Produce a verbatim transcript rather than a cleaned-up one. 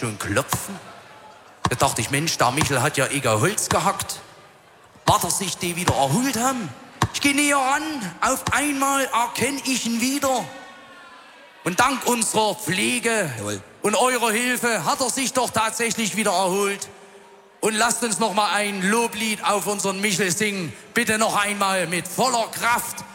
schon klopfen. Da dachte ich, Mensch, der Michel hat ja eger Holz gehackt. War das sich die wieder erholt haben? Ich gehe näher ran, auf einmal erkenne ich ihn wieder. Und dank unserer Pflege Jawohl. und eurer Hilfe hat er sich doch tatsächlich wieder erholt. Und lasst uns noch mal ein Loblied auf unseren Michel singen. Bitte noch einmal mit voller Kraft.